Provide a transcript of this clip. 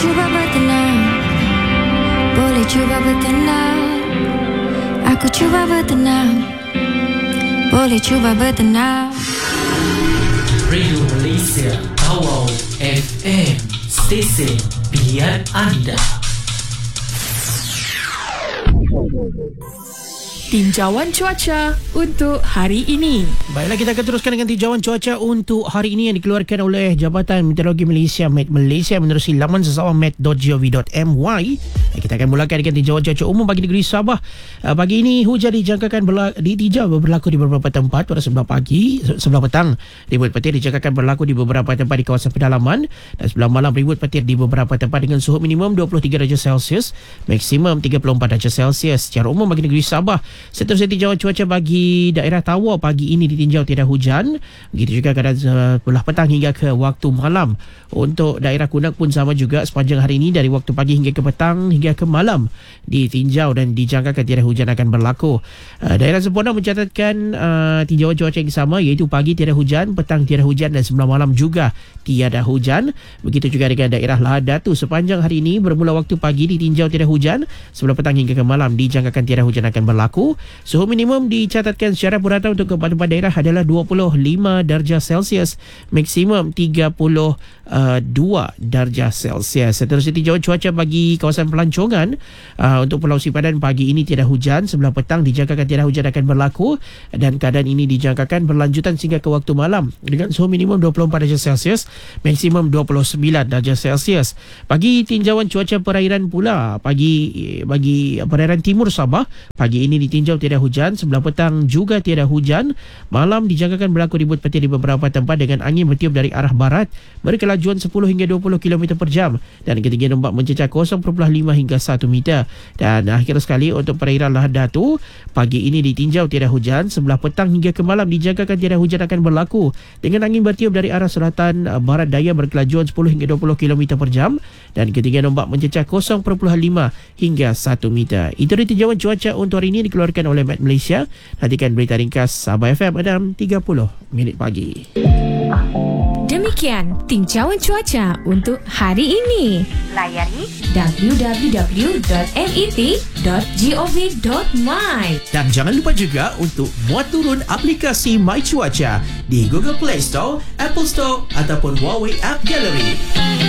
cuba bertenang, boleh cuba bertenang. Aku cuba bertenang, boleh cuba bertenang. Radio Malaysia Tawau FM, stesen pilihan anda. Tinjauan cuaca untuk hari ini. Baiklah, kita akan teruskan dengan tinjauan cuaca untuk hari ini yang dikeluarkan oleh Jabatan Meteorologi Malaysia, Met Malaysia, menerusi laman sesama met.gov.my. Kita akan mulakan dengan tinjauan cuaca umum bagi negeri Sabah. Pagi ini hujan dijangkakan ditinjau berlaku di beberapa tempat pada sebelah petang. Ribut petir dijangkakan berlaku di beberapa tempat di kawasan pedalaman, dan sebelah malam ribut petir di beberapa tempat dengan suhu minimum 23 darjah Celsius, maksimum 34 darjah Celsius. Secara umum bagi negeri Sabah, seterusnya tinjauan cuaca bagi daerah Tawau pagi ini ditinjau tiada hujan. Begitu juga keadaan sebelah petang hingga ke waktu malam. Untuk daerah Kunak pun sama juga, sepanjang hari ini dari waktu pagi hingga ke petang hingga ke malam ditinjau dan dijangkakan tiada hujan akan berlaku. Daerah Semporna mencatatkan tinjauan cuaca yang sama, iaitu pagi tiada hujan, petang tiada hujan dan sebelah malam juga tiada hujan. Begitu juga dengan daerah Lahad Datu, sepanjang hari ini bermula waktu pagi ditinjau tiada hujan, sebelah petang hingga ke malam dijangkakan tiada hujan akan berlaku. Suhu minimum dicatatkan secara purata untuk keempat daerah adalah 25 darjah Celsius, maksimum 32 darjah Celsius. Seterusnya tinjauan cuaca bagi kawasan pelancongan. Untuk Pulau Sipadan pagi ini tiada hujan, sebelah petang dijangkakan tiada hujan akan berlaku, dan keadaan ini dijangkakan berlanjutan sehingga ke waktu malam dengan suhu minimum 24 darjah Celsius, maksimum 29 darjah Celsius. Bagi tinjauan cuaca perairan pula, bagi perairan timur Sabah pagi ini ditinjau tiada hujan, sebelah petang juga tiada hujan. Malam dijangkakan berlaku ribut petir di beberapa tempat dengan angin bertiup dari arah barat berkelajuan 10 hingga 20 km per jam, dan ketinggian ombak mencecah 0.5 hingga 1 meter. Dan akhir sekali untuk perairan Lahad Datu, pagi ini ditinjau tiada hujan, sebelah petang hingga ke malam dijangkakan tiada hujan akan berlaku dengan angin bertiup dari arah selatan barat daya berkelajuan 10 hingga 20 km per jam, dan ketinggian ombak mencecah 0.5 hingga 1 meter. Itu dia tinjauan cuaca untuk hari ini dikeluarkan oleh Met Malaysia. Nantikan berita ringkas Sabah FM dalam 30 minit pagi. Demikian tinjauan cuaca untuk hari ini. Layari www.met.gov.my. Dan jangan lupa juga untuk muat turun aplikasi My Cuaca di Google Play Store, Apple Store ataupun Huawei App Gallery.